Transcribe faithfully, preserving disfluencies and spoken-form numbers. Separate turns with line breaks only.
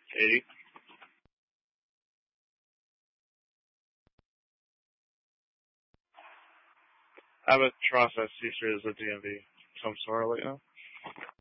eighty. How about Toronto C three as a D M V? Some sort of like that?